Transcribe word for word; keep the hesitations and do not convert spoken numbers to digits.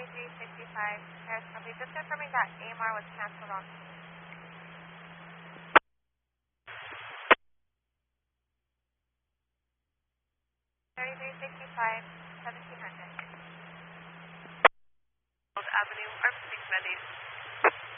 thirty-three sixty-five, Paris copy. Just confirming that A M R was canceled on thirty-three sixty-five, seventeen hundred. Avenue, Arp six ready.